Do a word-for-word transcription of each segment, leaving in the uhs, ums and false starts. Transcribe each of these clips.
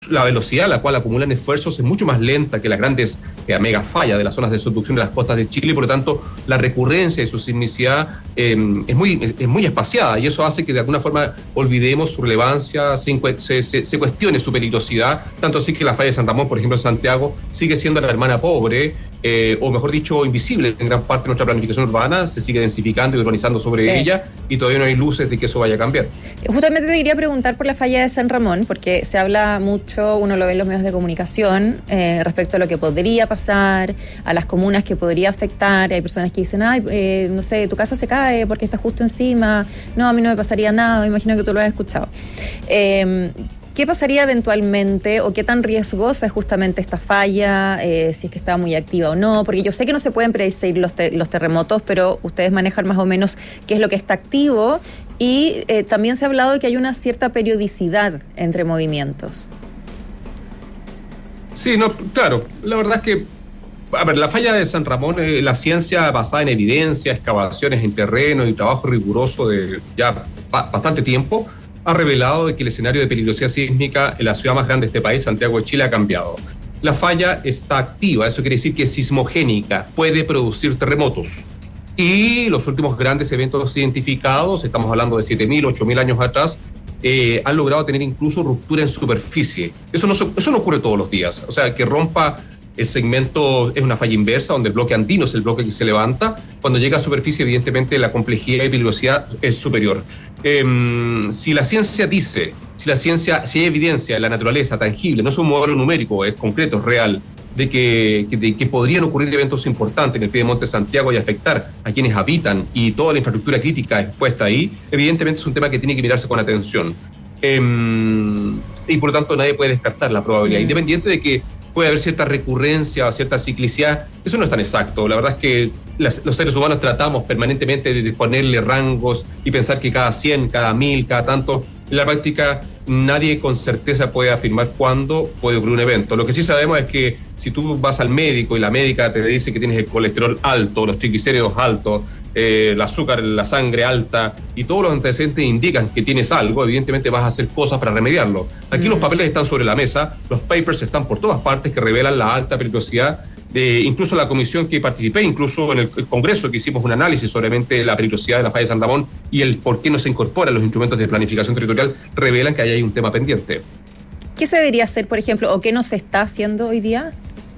la velocidad a la cual acumulan esfuerzos es mucho más lenta que las grandes eh, mega fallas de las zonas de subducción de las costas de Chile, y por lo tanto la recurrencia y su sismicidad eh, es, muy, es muy espaciada, y eso hace que de alguna forma olvidemos su relevancia, se, se, se, se cuestione su peligrosidad, tanto así que la falla de San Ramón, por ejemplo, en Santiago, sigue siendo la hermana pobre, eh, o mejor dicho, invisible en gran parte de nuestra planificación urbana, se sigue densificando y urbanizando sobre sí. ella, y todavía no hay luces de que eso vaya a cambiar. Justamente te quería preguntar por la falla de San Ramón, porque se habla mucho, uno lo ve en los medios de comunicación, eh, respecto a lo que podría pasar, a las comunas que podría afectar. Hay personas que dicen, ay, eh, no sé, tu casa se cae porque está justo encima, no, a mí no me pasaría nada, me imagino que tú lo has escuchado. Eh, ¿Qué pasaría eventualmente, o qué tan riesgosa es justamente esta falla, eh, si es que está muy activa o no? Porque yo sé que no se pueden predecir los, te- los terremotos, pero ustedes manejan más o menos qué es lo que está activo, y eh, también se ha hablado de que hay una cierta periodicidad entre movimientos. Sí, no, claro, la verdad es que, a ver, la falla de San Ramón, eh, la ciencia basada en evidencia, excavaciones en terreno y trabajo riguroso de ya ba- bastante tiempo, ha revelado de que el escenario de peligrosidad sísmica en la ciudad más grande de este país, Santiago de Chile, ha cambiado. La falla está activa, eso quiere decir que es sismogénica, puede producir terremotos. Y los últimos grandes eventos identificados, estamos hablando de siete mil, ocho mil años atrás, eh, han logrado tener incluso ruptura en superficie. Eso no, eso no ocurre todos los días. O sea, que rompa el segmento es una falla inversa, donde el bloque andino es el bloque que se levanta. Cuando llega a superficie, evidentemente, la complejidad y peligrosidad es superior. Eh, si la ciencia dice, si la ciencia, si hay evidencia en la naturaleza tangible, no es un modelo numérico, es concreto, es real, de que, de que podrían ocurrir eventos importantes en el Piedemonte de Santiago y afectar a quienes habitan y toda la infraestructura crítica expuesta ahí, evidentemente es un tema que tiene que mirarse con atención. Eh, y por lo tanto nadie puede descartar la probabilidad, mm. independiente de que puede haber cierta recurrencia o cierta ciclicidad. Eso no es tan exacto. La verdad es que las, los seres humanos tratamos permanentemente de ponerle rangos y pensar que cada cien, cada mil, cada tanto. En la práctica, nadie con certeza puede afirmar cuándo puede ocurrir un evento. Lo que sí sabemos es que si tú vas al médico y la médica te dice que tienes el colesterol alto, los triglicéridos altos, eh, el azúcar en la sangre alta, y todos los antecedentes indican que tienes algo, evidentemente vas a hacer cosas para remediarlo. Aquí mm. los papeles están sobre la mesa, los papers están por todas partes que revelan la alta peligrosidad. Eh, incluso la comisión que participé, incluso en el, el Congreso, que hicimos un análisis sobre la peligrosidad de la falla de San Ramón y el por qué no se incorporan los instrumentos de planificación territorial, revelan que ahí hay un tema pendiente. ¿Qué se debería hacer, por ejemplo, o qué no se está haciendo hoy día?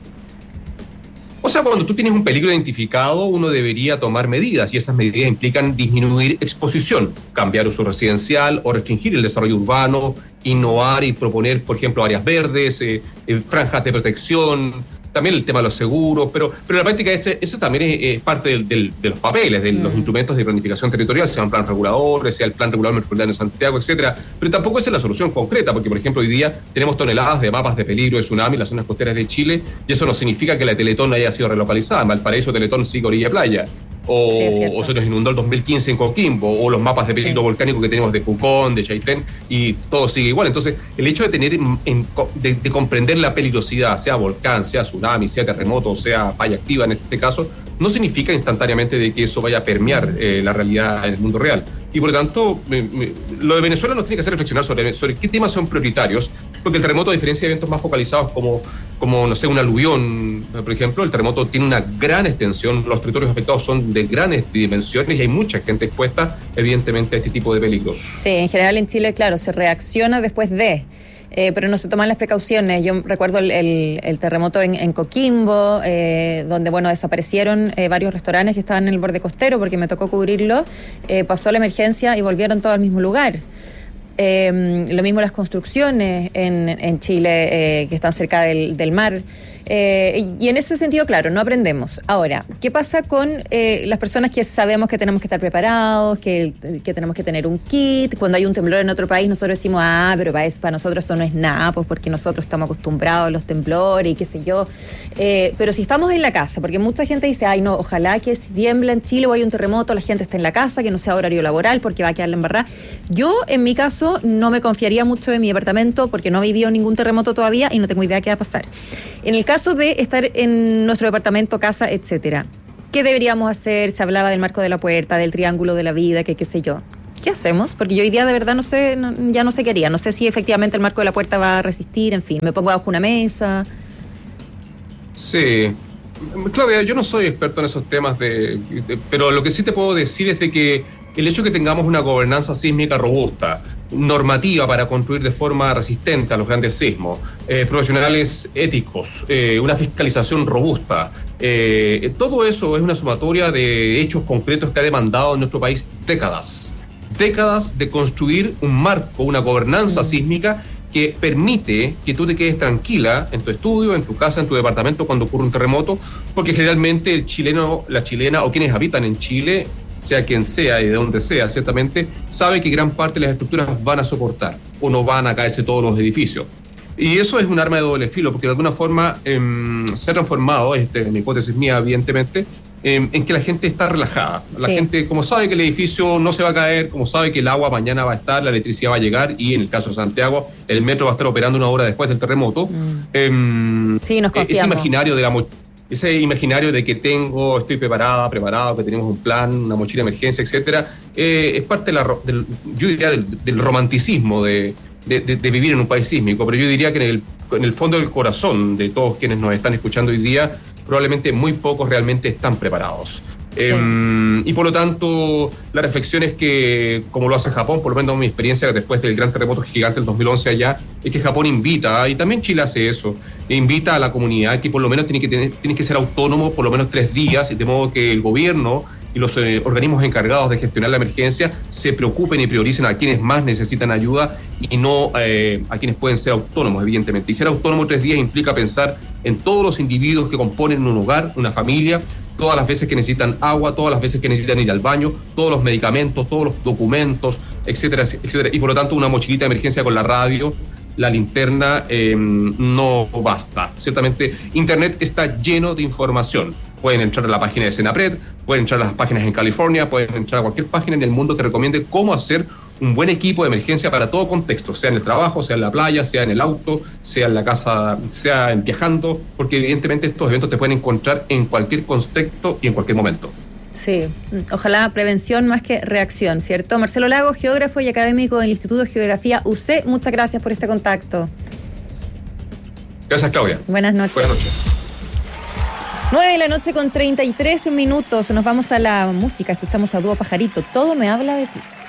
O sea, cuando tú tienes un peligro identificado, uno debería tomar medidas, y esas medidas implican disminuir exposición, cambiar uso residencial o restringir el desarrollo urbano, innovar y proponer, por ejemplo, áreas verdes, eh, eh, franjas de protección, también el tema de los seguros, pero, pero en la práctica este, eso también es, es parte del, del, de los papeles, de mm. los instrumentos de planificación territorial, sea un plan regulador, sea el plan regulador metropolitano de Santiago, etcétera. Pero tampoco esa es la solución concreta, porque, por ejemplo, hoy día tenemos toneladas de mapas de peligro de tsunami en las zonas costeras de Chile, y eso no significa que la Teletón haya sido relocalizada. En Valparaíso, Teletón sigue orilla playa. O, sí, o se nos inundó el dos mil quince en Coquimbo, o los mapas de peligro sí. volcánico que tenemos de Pucón, de Chaitén, y todo sigue igual. Entonces, el hecho de tener en, en, de, de comprender la peligrosidad, sea volcán, sea tsunami, sea terremoto, sea falla activa en este caso, no significa instantáneamente de que eso vaya a permear eh, la realidad en el mundo real. Y por lo tanto, me, me, lo de Venezuela nos tiene que hacer reflexionar sobre, sobre qué temas son prioritarios, porque el terremoto, a diferencia de eventos más focalizados como, como, no sé, un aluvión, por ejemplo, el terremoto tiene una gran extensión, los territorios afectados son de grandes dimensiones y hay mucha gente expuesta, evidentemente, a este tipo de peligros. Sí, en general en Chile, claro, se reacciona después de... Eh, pero no se toman las precauciones. Yo recuerdo el, el, el terremoto en, en Coquimbo, eh, donde bueno desaparecieron eh, varios restaurantes que estaban en el borde costero porque me tocó cubrirlo. Eh, pasó la emergencia y volvieron todos al mismo lugar. Eh, lo mismo las construcciones en, en Chile eh, que están cerca del, del mar. Eh, y en ese sentido, claro, no aprendemos. Ahora, ¿qué pasa con eh, las personas que sabemos que tenemos que estar preparados, que, que tenemos que tener un kit? Cuando hay un temblor en otro país, nosotros decimos, ah, pero para, eso, para nosotros eso no es nada, pues porque nosotros estamos acostumbrados a los temblores y qué sé yo. Eh, pero si estamos en la casa, porque mucha gente dice, ay, no, ojalá que si tiembla en Chile o hay un terremoto, la gente esté en la casa, que no sea horario laboral, porque va a quedar la embarrada. Yo, en mi caso, no me confiaría mucho en mi departamento porque no he vivido ningún terremoto todavía y no tengo idea qué va a pasar. En el caso de estar en nuestro departamento, casa, etcétera, ¿qué deberíamos hacer? Se hablaba del marco de la puerta, del triángulo de la vida, que qué sé yo. ¿qué hacemos? Porque yo hoy día de verdad no sé, no, ya no sé qué haría. No sé si efectivamente el marco de la puerta va a resistir, en fin, me pongo bajo una mesa. Sí. Claudia, yo no soy experto en esos temas, de, de, pero lo que sí te puedo decir es de que el hecho de que tengamos una gobernanza sísmica robusta, normativa para construir de forma resistente a los grandes sismos, eh, profesionales éticos, eh, una fiscalización robusta, eh, todo eso es una sumatoria de hechos concretos que ha demandado en nuestro país décadas, décadas de construir un marco, una gobernanza mm. sísmica que permite que tú te quedes tranquila en tu estudio, en tu casa, en tu departamento cuando ocurre un terremoto, porque generalmente el chileno, la chilena o quienes habitan en Chile, sea quien sea y de donde sea, ciertamente, sabe que gran parte de las estructuras van a soportar o no van a caerse todos los edificios. Y eso es un arma de doble filo, porque de alguna forma eh, se ha transformado, este, en mi hipótesis mía, evidentemente, eh, en que la gente está relajada. La sí. gente, como sabe que el edificio no se va a caer, como sabe que el agua mañana va a estar, la electricidad va a llegar y en el caso de Santiago, el metro va a estar operando una hora después del terremoto. Mm. Eh, sí, nos confiamos. Ese imaginario de la Ese imaginario de que tengo, estoy preparada, preparado, que tenemos un plan, una mochila de emergencia, etcétera, eh, es parte de la, del, yo diría del, del romanticismo de, de, de, de vivir en un país sísmico, pero yo diría que en el, en el fondo del corazón de todos quienes nos están escuchando hoy día, probablemente muy pocos realmente están preparados. Sí. Eh, y por lo tanto, la reflexión es que, como lo hace Japón, por lo menos mi experiencia después del gran terremoto gigante del dos mil once allá, es que Japón invita, y también Chile hace eso, invita a la comunidad que por lo menos tiene que, tener, tiene que ser autónomo por lo menos tres días, y de modo que el gobierno y los eh, organismos encargados de gestionar la emergencia se preocupen y prioricen a quienes más necesitan ayuda y no eh, a quienes pueden ser autónomos, evidentemente. Y ser autónomo tres días implica pensar en todos los individuos que componen un hogar, una familia, todas las veces que necesitan agua, todas las veces que necesitan ir al baño, todos los medicamentos, todos los documentos, etcétera, etcétera. Y por lo tanto, una mochilita de emergencia con la radio, la linterna, eh, no basta. Ciertamente, Internet está lleno de información. Pueden entrar a la página de Senapred, pueden entrar a las páginas en California, pueden entrar a cualquier página en el mundo que recomiende cómo hacer un buen equipo de emergencia para todo contexto, sea en el trabajo, sea en la playa, sea en el auto, sea en la casa, sea en viajando, porque evidentemente estos eventos te pueden encontrar en cualquier contexto y en cualquier momento. Sí, ojalá prevención más que reacción, ¿cierto? Marcelo Lago, geógrafo y académico del Instituto de Geografía U C, muchas gracias por este contacto. Gracias, Claudia. Buenas noches. Buenas noches. nueve de la noche con treinta y tres minutos, nos vamos a la música, escuchamos a Dúo Pajarito, Todo me habla de ti.